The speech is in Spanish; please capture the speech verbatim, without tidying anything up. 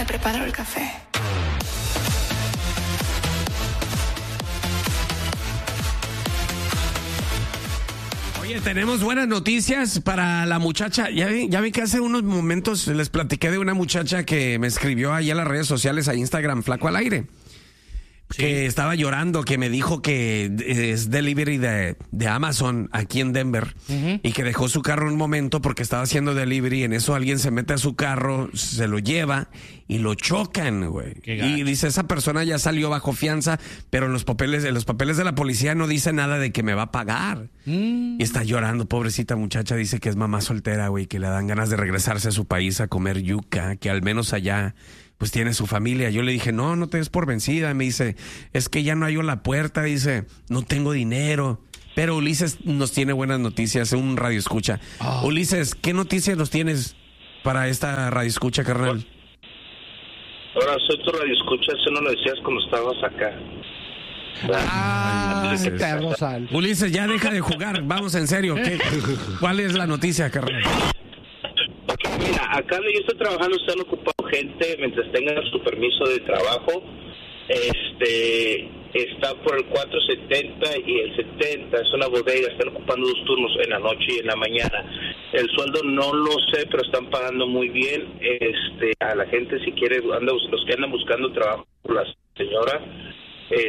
preparo el café. Oye, tenemos buenas noticias para la muchacha. Ya vi, ya vi que hace unos momentos les platiqué de una muchacha que me escribió ahí a las redes sociales, a Instagram, Flaco al Aire. Sí. Que estaba llorando, que me dijo que es delivery de, de Amazon aquí en Denver, uh-huh. y que dejó su carro un momento porque estaba haciendo delivery. En eso alguien se mete a su carro, se lo lleva y lo chocan, güey. Y dice, esa persona ya salió bajo fianza, pero en los papeles, en los papeles de la policía no dice nada de que me va a pagar. Mm. Y está llorando, pobrecita muchacha. Dice que es mamá soltera, güey, que le dan ganas de regresarse a su país a comer yuca, que al menos allá pues tiene su familia. Yo le dije, no, no te des por vencida. Me dice, es que ya no hallo la puerta. Dice, no tengo dinero. Pero Ulises nos tiene buenas noticias, un radio escucha. Oh. Ulises, ¿qué noticias nos tienes para esta radio escucha, carnal? Ahora soy tu radio escucha, eso no lo decías cuando estabas acá. Ah, Ulises, Ulises, ya deja de jugar, vamos en serio. ¿Qué, ¿Cuál es la noticia, carnal? Mira, acá donde yo estoy trabajando están ocupando gente mientras tengan su permiso de trabajo. Este está por el cuatro setenta y el setenta, es una bodega, están ocupando dos turnos en la noche y en la mañana. El sueldo no lo sé, pero están pagando muy bien. Este, a la gente si quiere, anda, los que andan buscando trabajo, la señora,